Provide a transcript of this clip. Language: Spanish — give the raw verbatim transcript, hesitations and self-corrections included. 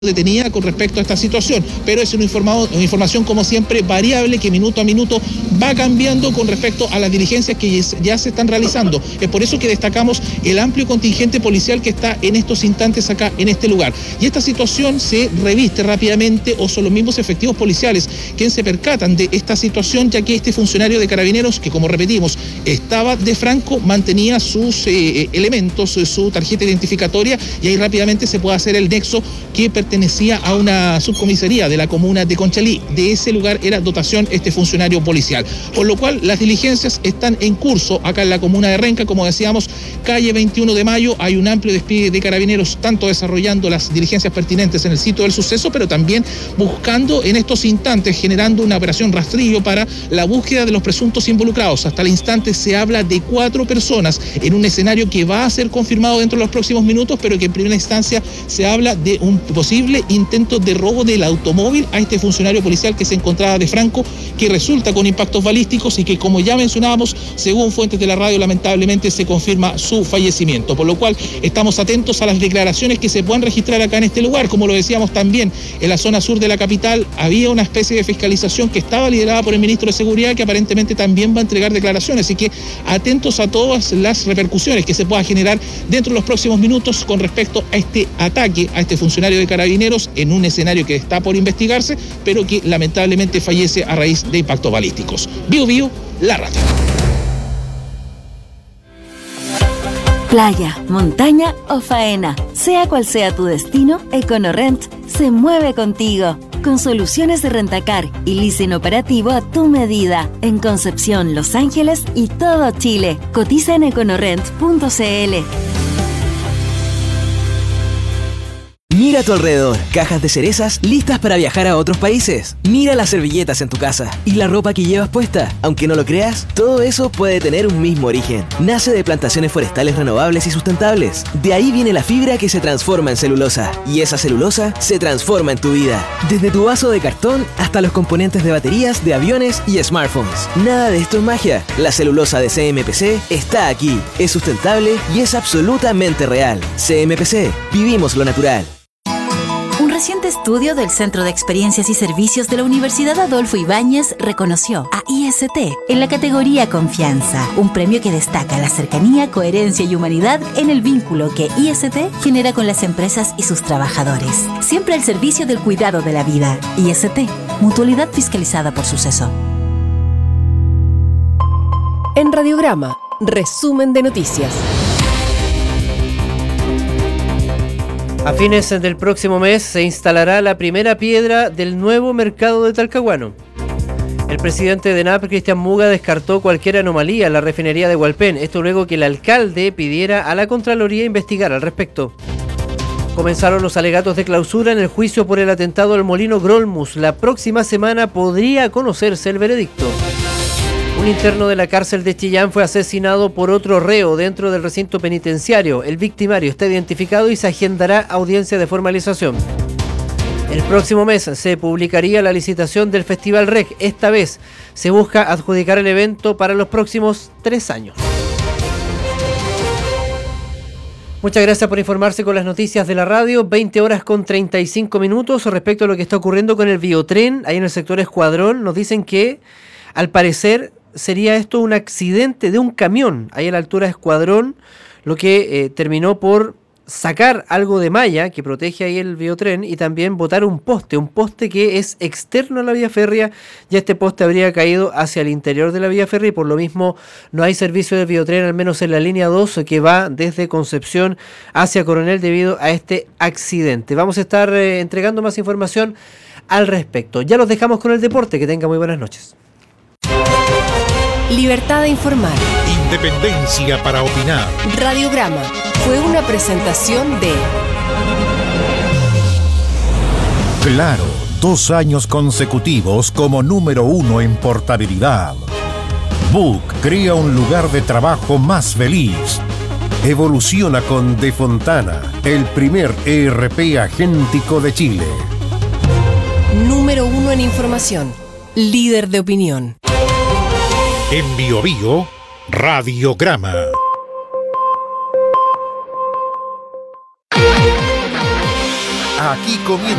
detenida con respecto a esta situación, pero es una, informado, una información como siempre variable que minuto a minuto va cambiando con respecto a las diligencias que ya se están realizando. Es por eso que destacamos el amplio contingente policial que está en estos instantes acá en este lugar. Y esta situación se reviste rápidamente o son los mismos efectivos policiales quienes se percatan de esta situación, ya que este funcionario de Carabineros, que como repetimos, estaba de franco, mantenía sus eh, elementos, su tarjeta identificatoria, y ahí rápidamente se puede hacer el nexo que pertenecía a una subcomisaría de la comuna de Conchalí. De ese lugar era dotación este funcionario policial. Por lo cual las diligencias están en curso acá en la comuna de Renca, como decíamos, calle veintiuno de mayo, hay un amplio despliegue de Carabineros, tanto desarrollando las diligencias pertinentes en el sitio del suceso, pero también buscando en estos instantes, generando una operación rastrillo para la búsqueda de los presuntos involucrados. Hasta el instante se habla de cuatro personas en un escenario que va a ser confirmado dentro de los próximos minutos, pero que en primera instancia se habla de un posible intento de robo del automóvil a este funcionario policial que se encontraba de franco, que resulta con impactos balísticos y que, como ya mencionábamos, según fuentes de la radio, lamentablemente se confirma su fallecimiento, por lo cual estamos atentos a las declaraciones que se puedan registrar acá en este lugar. Como lo decíamos también, en la zona sur de la capital había una especie de fiscalización que estaba liderada por el ministro de Seguridad, que aparentemente también va a entregar declaraciones, así que atentos a todas las repercusiones que se pueda generar dentro de los próximos minutos con respecto a este ataque a este funcionario de Carabineros en un escenario que está por investigarse, pero que lamentablemente fallece a raíz de impactos balísticos. Bio Bio, La Rata. Playa, montaña o faena, sea cual sea tu destino, EconoRent se mueve contigo. Con soluciones de rentacar y leasing operativo a tu medida. En Concepción, Los Ángeles y todo Chile. Cotiza en econorent punto c l. Mira a tu alrededor, cajas de cerezas listas para viajar a otros países. Mira las servilletas en tu casa y la ropa que llevas puesta. Aunque no lo creas, todo eso puede tener un mismo origen. Nace de plantaciones forestales renovables y sustentables. De ahí viene la fibra que se transforma en celulosa. Y esa celulosa se transforma en tu vida. Desde tu vaso de cartón hasta los componentes de baterías de aviones y smartphones. Nada de esto es magia. La celulosa de C M P C está aquí. Es sustentable y es absolutamente real. C M P C. Vivimos lo natural. Un reciente estudio del Centro de Experiencias y Servicios de la Universidad Adolfo Ibáñez reconoció a I S T en la categoría Confianza, un premio que destaca la cercanía, coherencia y humanidad en el vínculo que I S T genera con las empresas y sus trabajadores. Siempre al servicio del cuidado de la vida. I S T, mutualidad fiscalizada por Suceso. En Radiograma, resumen de noticias. A fines del próximo mes se instalará la primera piedra del nuevo mercado de Talcahuano. El presidente de N A P, Cristian Muga, descartó cualquier anomalía en la refinería de Hualpén. Esto luego que el alcalde pidiera a la Contraloría investigar al respecto. Comenzaron los alegatos de clausura en el juicio por el atentado al molino Grolmus. La próxima semana podría conocerse el veredicto. Un interno de la cárcel de Chillán fue asesinado por otro reo dentro del recinto penitenciario. El victimario está identificado y se agendará audiencia de formalización. El próximo mes se publicaría la licitación del Festival R E C. Esta vez se busca adjudicar el evento para los próximos tres años. Muchas gracias por informarse con las noticias de la radio. veinte horas con treinta y cinco minutos. Respecto a lo que está ocurriendo con el biotren, ahí en el sector Escuadrón, nos dicen que al parecer sería esto un accidente de un camión ahí a la altura de Escuadrón, lo que eh, terminó por sacar algo de malla que protege ahí el biotren y también botar un poste, un poste que es externo a la vía férrea, y este poste habría caído hacia el interior de la vía férrea y por lo mismo no hay servicio de biotren, al menos en la línea dos que va desde Concepción hacia Coronel debido a este accidente. Vamos a estar eh, entregando más información al respecto. Ya los dejamos con el deporte, que tengan muy buenas noches. Libertad de informar. Independencia para opinar. Radiograma fue una presentación de Claro, dos años consecutivos como número uno en portabilidad. Book crea un lugar de trabajo más feliz. Evoluciona con De Fontana, el primer E R P agéntico de Chile. Número uno en información. Líder de opinión. En Bio Bio, Radiograma. Aquí comienza